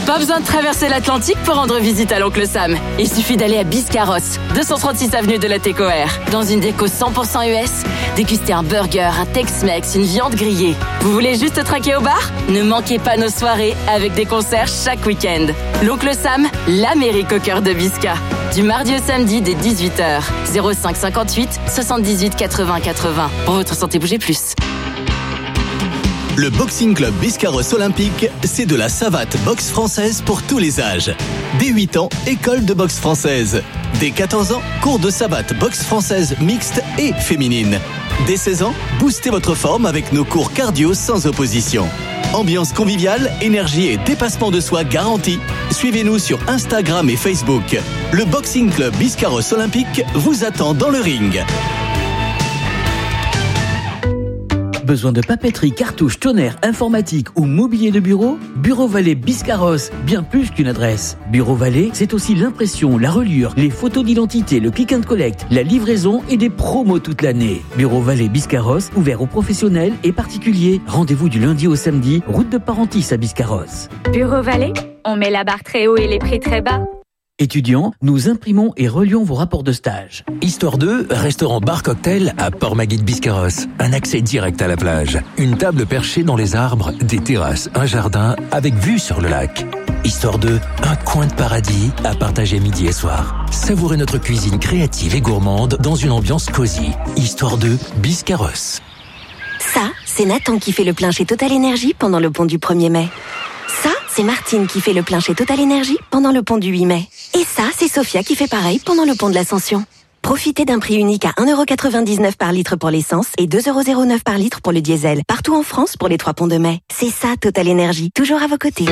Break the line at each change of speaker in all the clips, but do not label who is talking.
Pas besoin de traverser l'Atlantique pour rendre visite à l'Oncle Sam. Il suffit d'aller à Biscarrosse, 236 avenue de la Técoère. Dans une déco 100% US, dégustez un burger, un Tex-Mex, une viande grillée. Vous voulez juste traquer au bar? Ne manquez pas nos soirées avec des concerts chaque week-end. L'Oncle Sam, l'Amérique au cœur de Bisca. Du mardi au samedi dès 18h. 05 58 78 80 80. Pour votre santé, bougez plus.
Le Boxing Club Biscarrosse Olympique, c'est de la savate boxe française pour tous les âges. Dès 8 ans, école de boxe française. Dès 14 ans, cours de savate boxe française mixte et féminine. Dès 16 ans, boostez votre forme avec nos cours cardio sans opposition. Ambiance conviviale, énergie et dépassement de soi garantis. Suivez-nous sur Instagram et Facebook. Le Boxing Club Biscarrosse Olympique vous attend dans le ring.
Besoin de papeterie, cartouches, tonnerre, informatique ou mobilier de bureau? Bureau Vallée Biscarrosse, bien plus qu'une adresse. Bureau Vallée, c'est aussi l'impression, la reliure, les photos d'identité, le click and collect, la livraison et des promos toute l'année. Bureau Vallée Biscarrosse, ouvert aux professionnels et particuliers. Rendez-vous du lundi au samedi, route de Parentis à Biscarrosse.
Bureau Vallée, on met la barre très haut et les prix très bas.
Étudiants, nous imprimons et relions vos rapports de stage.
Histoire 2, restaurant bar cocktail à Port-Magui de Biscarrosse. Un accès direct à la plage. Une table perchée dans les arbres, des terrasses, un jardin avec vue sur le lac. Histoire 2, un coin de paradis à partager midi et soir. Savourez notre cuisine créative et gourmande dans une ambiance cosy. Histoire 2, Biscarrosse.
Ça, c'est Nathan qui fait le plein chez Total Énergie pendant le pont du 1er mai. Ça, c'est Martine qui fait le plein chez Total Énergie pendant le pont du 8 mai. Et ça, c'est Sophia qui fait pareil pendant le pont de l'Ascension. Profitez d'un prix unique à 1,99€ par litre pour l'essence et 2,09€ par litre pour le diesel. Partout en France pour les 3 ponts de mai. C'est ça, Total Énergie. Toujours à vos côtés.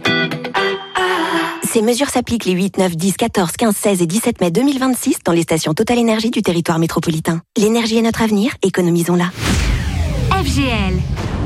Ces mesures s'appliquent les 8, 9, 10, 14, 15, 16 et 17 mai 2026 dans les stations Total Énergie du territoire métropolitain. L'énergie est notre avenir, économisons-la.
FGL,